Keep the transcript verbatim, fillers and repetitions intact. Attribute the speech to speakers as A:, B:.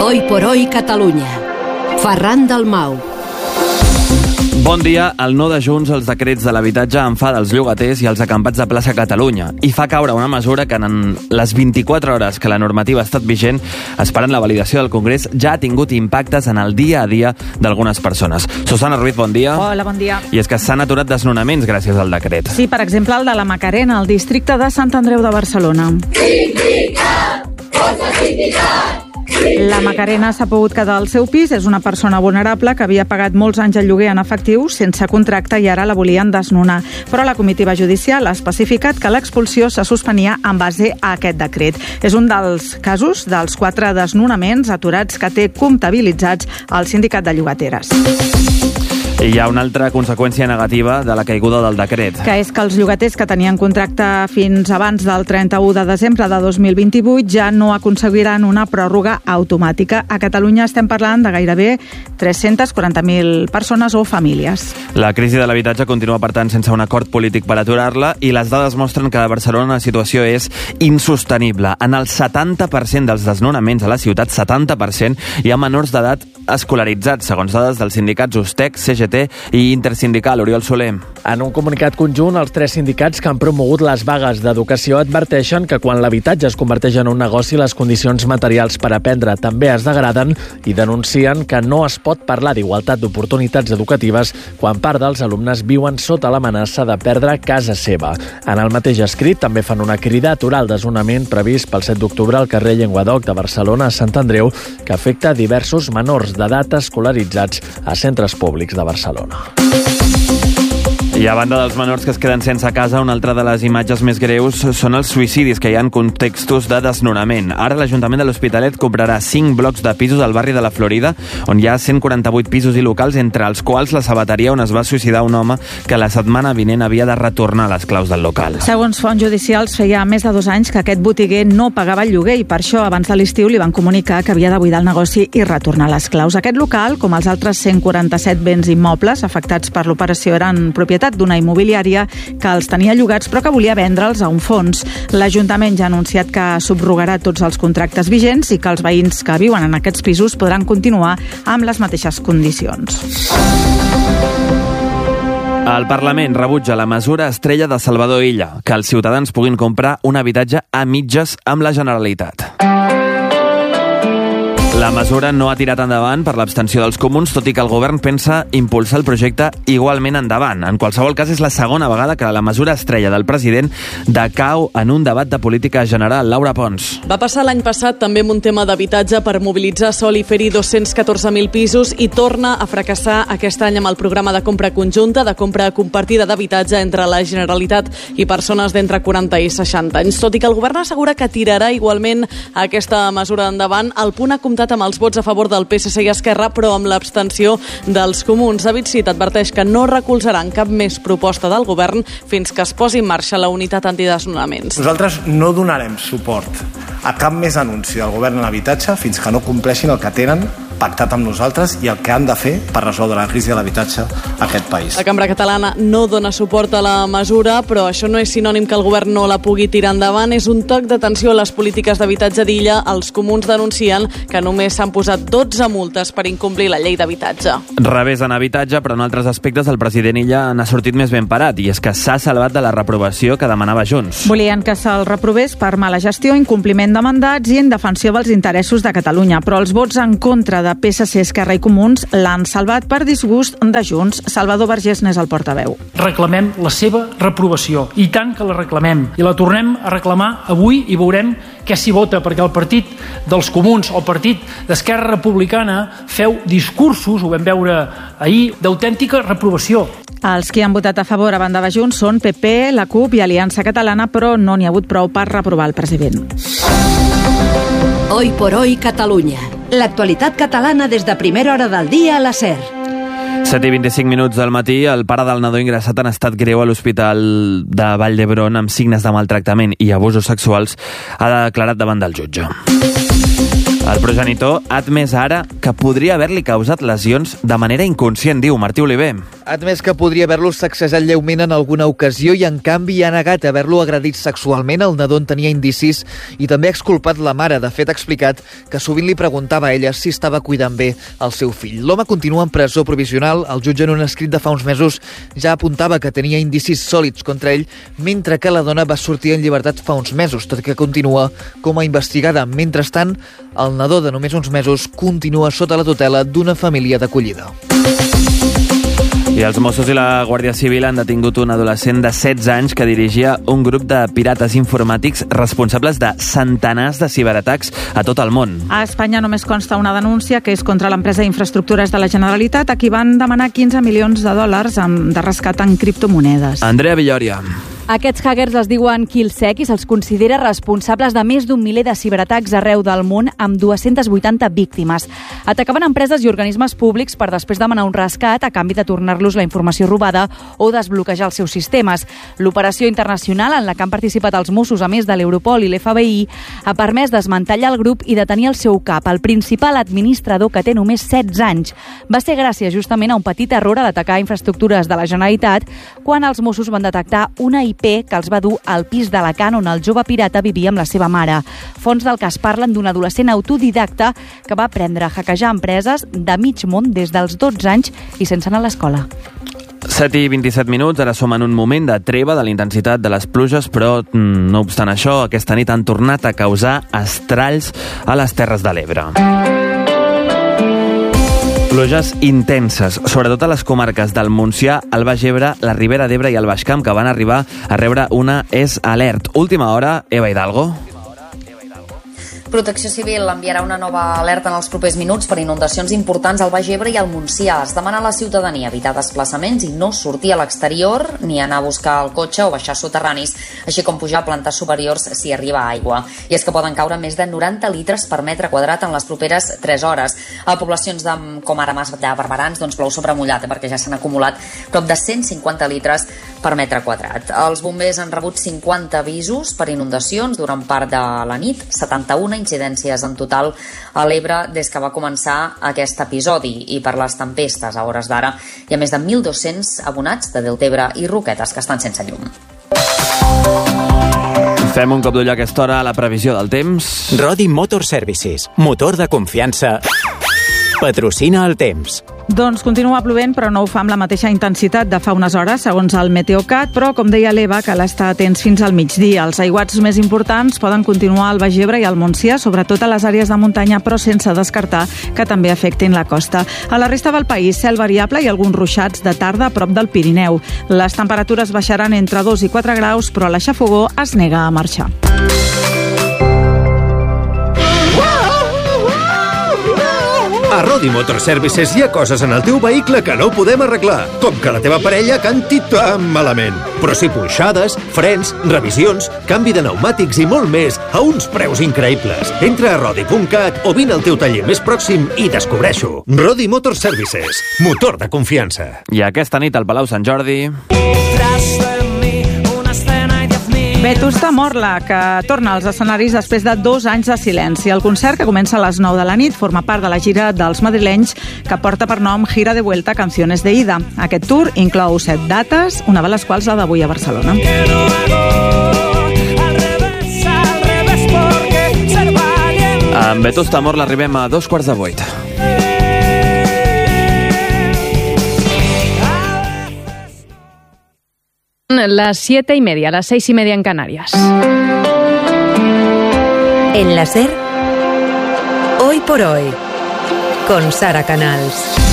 A: Hoy por hoy Catalunya. Ferran Dalmau.
B: Bon dia. El no de Junts als decrets de l'habitatge enfada els llogaters i els acampats de plaça Catalunya i fa caure una mesura que en les vint-i-quatre hores que la normativa ha estat vigent, esperant la validació del Congrés, ja ha tingut impactes en el dia a dia d'algunes persones. Susana Ruiz, bon dia.
C: Hola, bon dia.
B: I és que s'han aturat desnonaments gràcies al decret.
C: Sí, per exemple, el de la Macarena, al districte de Sant Andreu de Barcelona. Sindicat! Força sindicat! La Macarena s'ha pogut quedar al seu pis. És una persona vulnerable que havia pagat molts anys el lloguer en efectiu sense contracte i ara la volien desnonar. Però la comitiva judicial ha especificat que l'expulsió se suspenia en base a aquest decret. És un dels casos dels quatre desnonaments aturats que té comptabilitzats el sindicat de llogateres.
B: I hi ha una altra conseqüència negativa de la caiguda del decret.
C: Que és que els llogaters que tenien contracte fins abans del trenta-u de desembre de dos mil vint-i-vuit ja no aconseguiran una pròrroga automàtica. A Catalunya estem parlant de gairebé tres-centes quaranta mil persones o famílies.
B: La crisi de l'habitatge continua, per tant, sense un acord polític per aturar-la i les dades mostren que a Barcelona la situació és insostenible. En el setanta per cent dels desnonaments a la ciutat, setanta per cent, hi ha menors d'edat escolaritzats, segons dades dels sindicats Ustec, C G T i Intersindical. Oriol Soler.
D: En un comunicat conjunt, els tres sindicats que han promogut les vagues d'educació adverteixen que quan l'habitatge es converteix en un negoci, les condicions materials per aprendre també es degraden i denuncien que no es pot parlar d'igualtat d'oportunitats educatives quan part dels alumnes viuen sota l'amenaça de perdre casa seva. En el mateix escrit també fan una crida a aturar el desnonament previst pel set d'octubre al carrer Llenguadoc de Barcelona a Sant Andreu, que afecta diversos menors d'edat escolaritzats a centres públics de Barcelona.
B: I a banda dels menors que es queden sense casa, una altra de les imatges més greus són els suïcidis que hi ha en contextos de desnonament. Ara l'Ajuntament de l'Hospitalet comprarà cinc blocs de pisos al barri de la Florida, on hi ha cent quaranta-vuit pisos i locals, entre els quals la sabateria on es va suïcidar un home que la setmana vinent havia de retornar les claus del local.
C: Segons fonts judicials, feia més de dos anys que aquest botiguer no pagava el lloguer i per això abans de l'estiu li van comunicar que havia de buidar el negoci i retornar les claus. Aquest local, com els altres cent quaranta-set béns immobles afectats per l'operació, eren propietat d'una immobiliària que els tenia llogats però que volia vendre'ls a un fons. L'Ajuntament ja ha anunciat que subrogarà tots els contractes vigents i que els veïns que viuen en aquests pisos podran continuar amb les mateixes condicions.
B: El Parlament rebutja la mesura estrella de Salvador Illa, que els ciutadans puguin comprar un habitatge a mitges amb la Generalitat. La mesura no ha tirat endavant per l'abstenció dels comuns, tot i que el govern pensa impulsar el projecte igualment endavant. En qualsevol cas, és la segona vegada que la mesura estrella del president decau en un debat de política general. Laura Pons.
E: Va passar l'any passat també amb un tema d'habitatge per mobilitzar sol i fer-hi dos-cents catorze mil pisos i torna a fracassar aquest any amb el programa de compra conjunta, de compra compartida d'habitatge entre la Generalitat i persones d'entre quaranta i seixanta anys. Tot i que el govern assegura que tirarà igualment aquesta mesura endavant, el punt ha comptat amb els vots a favor del P S C i Esquerra, però amb l'abstenció dels comuns. David Cid adverteix que no recolzaran cap més proposta del govern fins que es posi en marxa la unitat antidesnonaments.
F: Nosaltres no donarem suport a cap més anunci del govern en l'habitatge fins que no compleixin el que tenen pactat amb nosaltres i el que han de fer per resoldre la crisi de l'habitatge a aquest país.
E: La Cambra Catalana no dona suport a la mesura, però això no és sinònim que el govern no la pugui tirar endavant. És un toc d'atenció a les polítiques d'habitatge d'Illa. Els comuns denuncien que només s'han posat dotze multes per incomplir la llei d'habitatge.
B: Revés en habitatge, però en altres aspectes el president Illa n'ha sortit més ben parat, i és que s'ha salvat de la reprovació que demanava Junts.
C: Volien que se'l reprovés per mala gestió, incompliment de mandats i en defensió dels interessos de Catalunya, però els vots en contra de P S C, Esquerra i Comuns l'han salvat per disgust de Junts. Salvador Vergés n'és el portaveu.
G: Reclamem la seva reprovació, i tant que la reclamem, i la tornem a reclamar avui i veurem què s'hi vota, perquè el partit dels Comuns, el partit d'Esquerra Republicana, feu discursos, ho vam veure ahir, d'autèntica reprovació.
C: Els que han votat a favor a banda de Junts són P P, la CUP i Aliança Catalana, però no n'hi ha hagut prou per reprovar el president.
A: Hoy por hoy Catalunya. L'actualitat catalana des de primera hora del dia a la SER.
B: set i vint-i-cinc minuts del matí, el pare del nadó ingressat en estat greu a l'Hospital de Vall d'Hebron amb signes de maltractament i abusos sexuals ha declarat davant del jutge. El progenitor ha admès ara que podria haver-li causat lesions de manera inconscient, diu Martí Oliver.
H: Ha admès que podria haver-lo sacsejat lleument en alguna ocasió i, en canvi, ha negat haver-lo agredit sexualment. El nadó en tenia indicis i també ha exculpat la mare. De fet, ha explicat que sovint li preguntava a ella si estava cuidant bé el seu fill. L'home continua en presó provisional. El jutge, en un escrit de fa uns mesos, ja apuntava que tenia indicis sòlids contra ell, mentre que la dona va sortir en llibertat fa uns mesos, tot que continua com a investigada. Mentrestant, el nadó de només uns mesos continua sota la tutela d'una família d'acollida.
B: I els Mossos i la Guàrdia Civil han detingut un adolescent de setze anys que dirigia un grup de pirates informàtics responsables de centenars de ciberatacs a tot el món.
C: A Espanya només consta una denúncia, que és contra l'empresa d'infraestructures de la Generalitat, a qui van demanar quinze milions de dòlars de rescat en criptomonedes.
B: Andrea Villòria.
I: Aquests hackers es diuen KillSec i se'ls considera responsables de més d'un miler de ciberatacs arreu del món amb dues-centes vuitanta víctimes. Atacaven empreses i organismes públics per després demanar un rescat a canvi de tornar-los la informació robada o desbloquejar els seus sistemes. L'operació internacional en la que han participat els Mossos, a més de l'Europol i l'F B I, ha permès desmantellar el grup i detenir el seu cap, el principal administrador, que té només setze anys. Va ser gràcies justament a un petit error a l'atacar infraestructures de la Generalitat quan els Mossos van detectar una I P que els va dur al pis d'Alacant on el jove pirata vivia amb la seva mare. Fons del cas parlen d'un adolescent autodidacta que va aprendre a hackejar empreses de mig món des dels dotze anys i sense anar a l'escola.
B: set i vint-i-set minuts, ara som en un moment de treva de la intensitat de les pluges, però no obstant això, aquesta nit han tornat a causar estralls a les Terres de l'Ebre. Pluges intenses, sobretot a les comarques del Montsià, el Baix Ebre, la Ribera d'Ebre i el Baix Camp, que van arribar a rebre una S Alert. Última hora, Eva Hidalgo.
J: Protecció Civil enviarà una nova alerta en els propers minuts per inundacions importants al Baix Ebre i al Montsià. Es demana a la ciutadania evitar desplaçaments i no sortir a l'exterior ni anar a buscar el cotxe o baixar soterranis, així com pujar a plantes superiors si arriba aigua. I és que poden caure més de noranta litres per metre quadrat en les properes tres hores. A poblacions de, com ara Mas de Barberans, doncs plou sobre mullat, eh, perquè ja s'han acumulat prop de cent cinquanta litres per metre quadrat. Els bombers han rebut cinquanta avisos per inundacions durant part de la nit, setanta-una incidències en total a l'Ebre des que va començar aquest episodi, i per les tempestes a hores d'ara hi ha més de mil dos-cents abonats de Deltebre i Roquetes que estan sense llum.
B: Fem un cop d'ull a aquesta hora a la previsió del temps.
K: Rodi Motor Services, motor de confiança, patrocina el temps.
C: Doncs continua plovent, però no ho fa amb la mateixa intensitat de fa unes hores, segons el Meteocat, però, com deia l'Eva, cal estar atents fins al migdia. Els aiguats més importants poden continuar al Baix Ebre i al Montsià, sobretot a les àrees de muntanya, però sense descartar que també afectin la costa. A la resta del país, cel variable i alguns ruixats de tarda a prop del Pirineu. Les temperatures baixaran entre dos i quatre graus, però la xafogor es nega a marxar.
L: A Rodi Motor Services hi ha coses en el teu vehicle que no podem arreglar, com que la teva parella canti tan malament. Però sí punxades, frens, revisions, canvi de pneumàtics i molt més a uns preus increïbles. Entra a rodi punt cat o vine al teu taller més pròxim i descobreix-ho. Rodi Motor Services, motor de confiança.
B: I aquesta nit al Palau Sant Jordi...
C: Vetusta Morla, que torna als escenaris després de dos anys de silenci. El concert, que comença a les nou de la nit, forma part de la gira dels madrilenys que porta per nom Gira de Vuelta, Canciones de Ida. Aquest tour inclou set dates, una de les quals la d'avui a Barcelona.
B: Amb Vetusta Morla arribem a dos quarts de vuit.
M: Las siete y media, las seis y media en Canarias.
N: En la SER, Hoy por Hoy, con Sara Canals.